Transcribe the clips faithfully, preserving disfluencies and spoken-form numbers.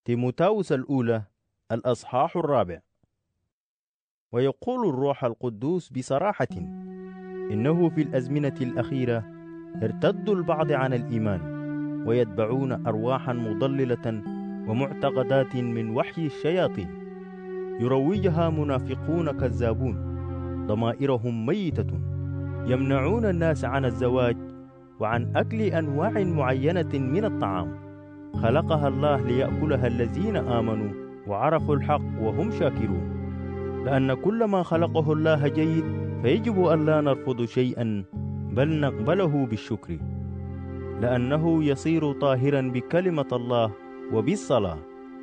تيموثاوس الأولى الأصحاح الرابع. ويقول الروح القدوس بصراحة إنه في الأزمنة الأخيرة ارتدوا البعض عن الإيمان ويتبعون أرواحا مضللة ومعتقدات من وحي الشياطين يروجها منافقون كذابون ضمائرهم ميتة يمنعون الناس عن الزواج وعن أكل أنواع معينة من الطعام خلقها الله ليأكلها الذين آمنوا وعرفوا الحق وهم شاكرون، لأن كل ما خلقه الله جيد فيجب أن لا نرفض شيئا بل نقبله بالشكر، لأنه يصير طاهرا بكلمة الله وبالصلاة.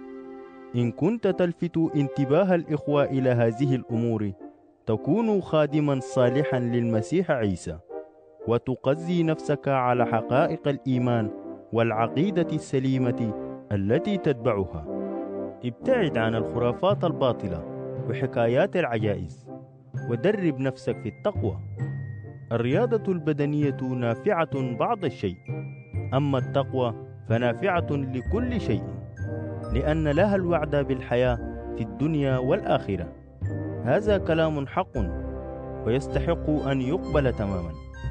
إن كنت تلفت انتباه الإخوة إلى هذه الأمور تكون خادما صالحا للمسيح عيسى، وتقضي نفسك على حقائق الإيمان والعقيدة السليمة التي تتبعها. ابتعد عن الخرافات الباطلة وحكايات العجائز، ودرب نفسك في التقوى. الرياضة البدنية نافعة بعض الشيء، أما التقوى فنافعة لكل شيء، لأن لها الوعد بالحياة في الدنيا والآخرة. هذا كلام حق ويستحق أن يقبل تماما،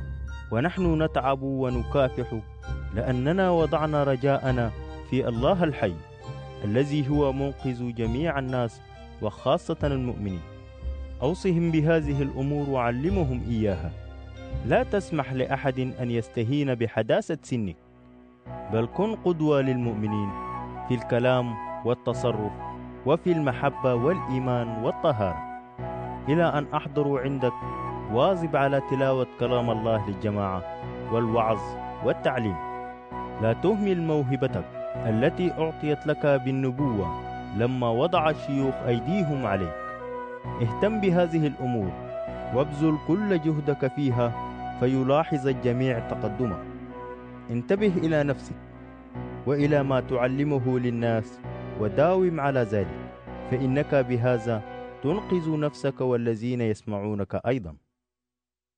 ونحن نتعب ونكافح لأننا وضعنا رجاءنا في الله الحي الذي هو منقذ جميع الناس وخاصة المؤمنين. أوصهم بهذه الأمور وعلمهم إياها. لا تسمح لأحد أن يستهين بحداثة سنك، بل كن قدوة للمؤمنين في الكلام والتصرف وفي المحبة والإيمان والطهارة. إلى أن أحضر عندك واظب على تلاوة كلام الله للجماعة والوعظ والتعليم. لا تهمل موهبتك التي أعطيت لك بالنبوة لما وضع الشيوخ أيديهم عليك. اهتم بهذه الأمور وابذل كل جهدك فيها فيلاحظ الجميع تقدمك. انتبه إلى نفسك وإلى ما تعلمه للناس وداوم على ذلك، فإنك بهذا تنقذ نفسك والذين يسمعونك أيضا.